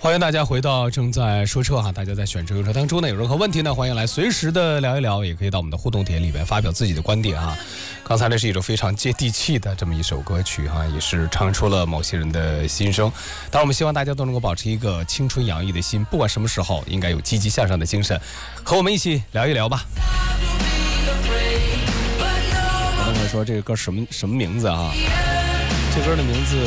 欢迎大家回到正在说车哈，大家在选车用车当中呢，有任何问题呢，欢迎来随时的聊一聊，也可以到我们的互动帖里边发表自己的观点啊。刚才呢是一首非常接地气的这么一首歌曲哈，也是唱出了某些人的心声。当然我们希望大家都能够保持一个青春洋溢的心，不管什么时候应该有积极向上的精神，和我们一起聊一聊吧。我刚才说这个歌什么名字啊？这歌的名字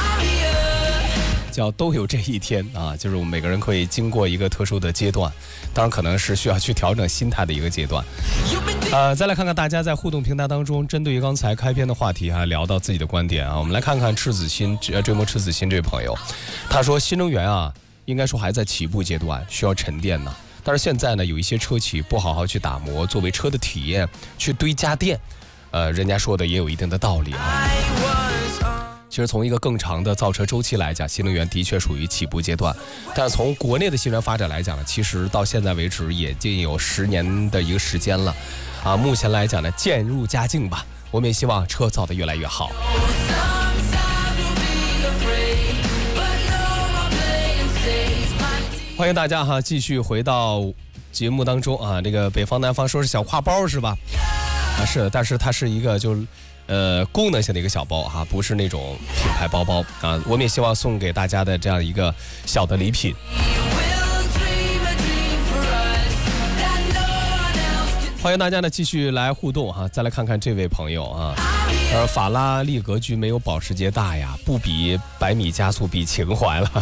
叫都有这一天啊，就是我们每个人可以经过一个特殊的阶段，当然可能是需要去调整心态的一个阶段。再来看看大家在互动平台当中针对于刚才开篇的话题聊到自己的观点啊。我们来看看赤子心追梦赤子心这位朋友，他说新能源啊应该说还在起步阶段，需要沉淀呢。但是现在呢有一些车企不好好去打磨作为车的体验去堆家电，人家说的也有一定的道理啊。其实从一个更长的造车周期来讲，新能源的确属于起步阶段，但从国内的新能源发展来讲呢，其实到现在为止也近有10年的一个时间了啊。目前来讲呢，渐入佳境吧，我们也希望车造得越来越好。欢迎大家哈，继续回到节目当中啊。这个北方南方说是小挎包是吧？啊是的，但是它是一个功能性的一个小包哈，不是那种品牌包包啊。我们也希望送给大家的这样一个小的礼品。欢迎大家呢继续来互动哈。再来看看这位朋友啊，法拉利格局没有保时捷大呀，不比100米加速，比情怀了。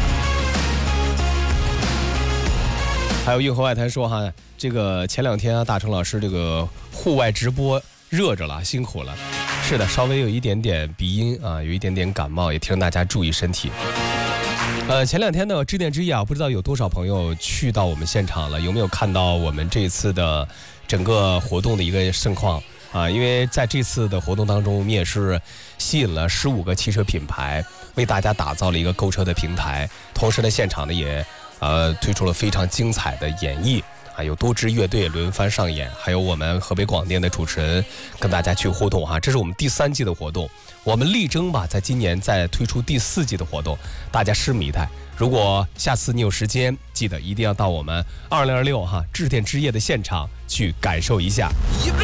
还有运河外滩说哈，这个前2天大成老师这个户外直播热着了，辛苦了。是的，稍微有一点点鼻音啊，有一点点感冒，也提醒大家注意身体。前2天呢，致电之夜啊，不知道有多少朋友去到我们现场了，有没有看到我们这次的整个活动的一个盛况啊？因为在这次的活动当中，我们也是吸引了15个汽车品牌，为大家打造了一个购车的平台，同时呢，现场呢也推出了非常精彩的演绎。有多支乐队轮番上演，还有我们河北广电的主持人跟大家去互动哈。这是我们第3季的活动，我们力争吧，在今年再推出第4季的活动，大家拭目以待。如果下次你有时间，记得一定要到我们2026哈致电之夜的现场去感受一下。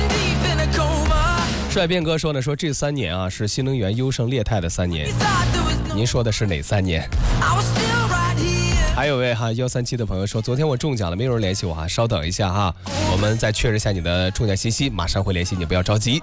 帅变哥说呢，说这3年啊是新能源优胜劣汰的3年，您说的是哪3年？还有位137的朋友说，昨天我中奖了，没有人联系我哈，稍等一下哈，我们再确认一下你的中奖信息，马上会联系你，不要着急。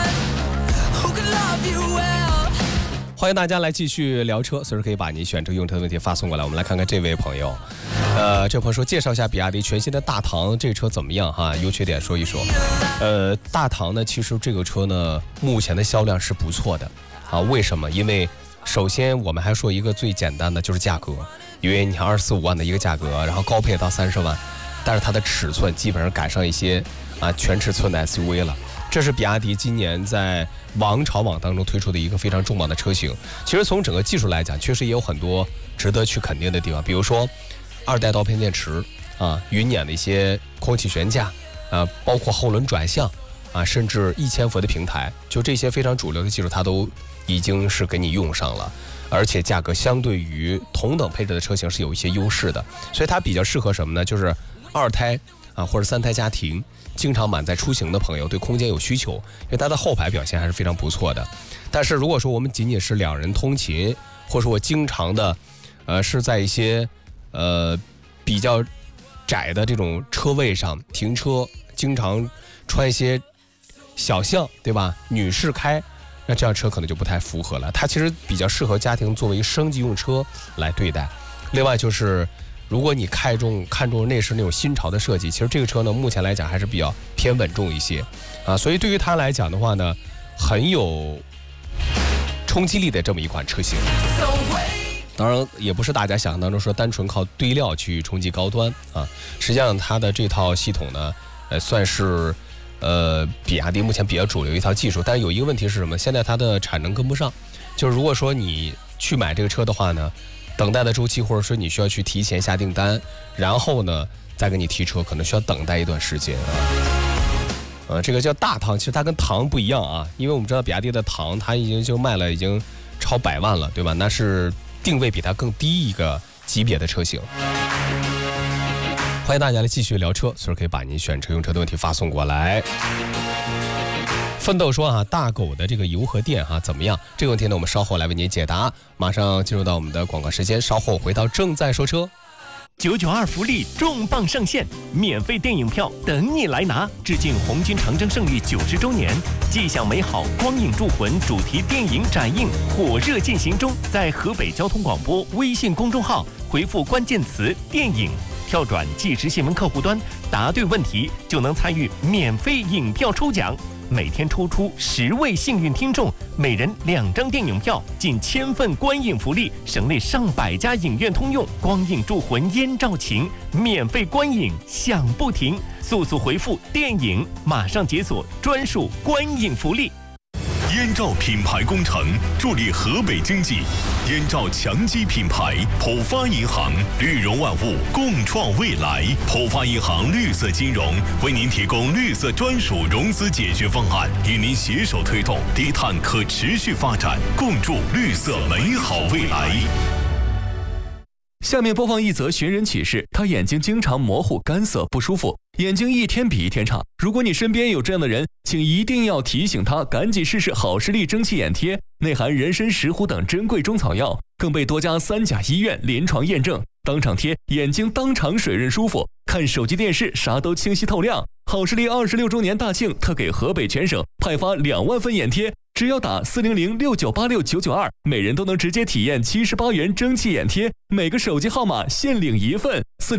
欢迎大家来继续聊车，随时可以把你选车用车的问题发送过来。我们来看看这位朋友，这位朋友说介绍一下比亚迪全新的大唐，这车怎么样哈？优缺点说一说。大唐呢，其实这个车呢，目前的销量是不错的啊。为什么？因为首先我们还说一个最简单的就是价格。因为你看24、5万的一个价格，然后高配到30万，但是它的尺寸基本上赶上一些全尺寸的 SUV 了。这是比亚迪今年在王朝网当中推出的一个非常重磅的车型。其实从整个技术来讲，确实也有很多值得去肯定的地方，比如说2代刀片电池啊，云辇的一些空气悬架啊，包括后轮转向啊，甚至1000伏的平台，就这些非常主流的技术，它都已经是给你用上了。而且价格相对于同等配置的车型是有一些优势的，所以它比较适合什么呢？就是2胎啊或者3胎家庭，经常满载出行的朋友，对空间有需求，因为它的后排表现还是非常不错的。但是如果说我们仅仅是2人通勤，或者说我经常的是在一些比较窄的这种车位上停车，经常穿一些小巷，对吧？女士开，那这辆车可能就不太符合了，它其实比较适合家庭作为升级用车来对待。另外就是，如果你看中内饰那种新潮的设计，其实这个车呢，目前来讲还是比较偏稳重一些啊，所以对于它来讲的话呢，很有冲击力的这么一款车型。当然也不是大家想象当中说单纯靠堆料去冲击高端啊，实际上它的这套系统呢，算是比亚迪目前比较主流一套技术，但是有一个问题是什么？现在它的产能跟不上，就是如果说你去买这个车的话呢，等待的周期或者说你需要去提前下订单，然后呢再给你提车，可能需要等待一段时间啊。这个叫大唐，其实它跟唐不一样啊，因为我们知道比亚迪的唐它已经就卖了已经超100万了，对吧？那是定位比它更低一个级别的车型。欢迎大家来继续聊车，随时可以把您选车用车的问题发送过来。奋斗说大狗的这个油和电怎么样？这个问题呢，我们稍后来为您解答。马上进入到我们的广告时间，稍后回到正在说车。 992福利重磅上线，免费电影票等你来拿！致敬红军长征胜利90周年，既享美好光影铸魂主题电影展映火热进行中，在河北交通广播微信公众号回复关键词“电影”，跳转即时新闻客户端，答对问题就能参与免费影票抽奖。每天抽出10位幸运听众，每人2张电影票，近1000份观影福利，省内上百家影院通用，光影铸魂烟照情，免费观影享不停。速速回复电影，马上解锁专属观影福利。 燕赵品牌工程助力河北经济，燕赵强基品牌，浦发银行，绿融万物，共创未来。浦发银行绿色金融为您提供绿色专属融资解决方案，与您携手推动低碳可持续发展，共筑绿色美好未来。 下面播放一则寻人启事，他眼睛经常模糊、干涩、不舒服，眼睛一天比一天差。如果你身边有这样的人，请一定要提醒他赶紧试试好视力蒸汽眼贴，内含人参、石斛等珍贵中草药，更被多家3甲医院临床验证，当场贴，眼睛当场水润舒服，看手机电视啥都清晰透亮。好视力26周年大庆特给河北全省派发2万份眼贴，只要打40069869992，每人都能直接体验78元蒸汽眼贴，每个手机号码限领1份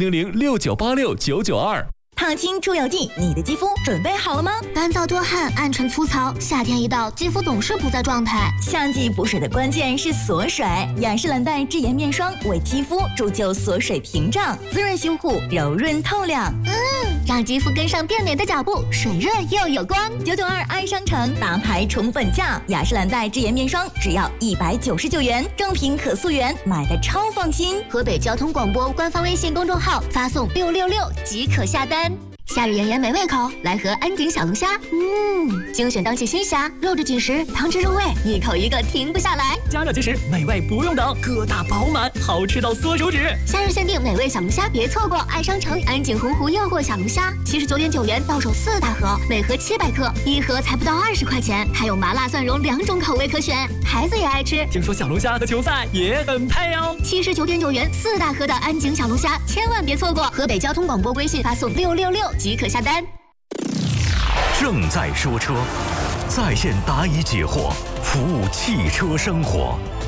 ，40069869992。 烫青出油剂，你的肌肤准备好了吗？ 干燥多汗、暗沉粗糙，夏天一到，肌肤总是不在状态。 夏季补水的关键是锁水，雅诗兰黛智颜面霜为肌肤铸就锁水屏障，滋润修护，柔润透亮。 让肌肤跟上变美的脚步，水润又有光。 992爱商城大牌宠粉价，雅诗兰黛智颜面霜只要199元，正品可溯源，买的超放心。 河北交通广播官方微信公众号发送666即可下单。夏日炎炎没胃口，来盒安井小龙虾。精选当季新虾，肉质紧实，汤汁入味，一口一个停不下来。 加热即食，美味不用等，个大饱满，好吃到缩手指。 夏日限定美味小龙虾，别错过！爱商城安井洪湖诱惑小龙虾，79.9元到手4大盒，每盒700克，一盒才不到20块钱，还有麻辣蒜蓉2种口味可选，孩子也爱吃。 听说小龙虾和球赛也很配哦。 79.9元4大盒的安井小龙虾，千万别错过！河北交通广播微信发送666即可下单。 正在说车，在线答疑解惑，服务汽车生活。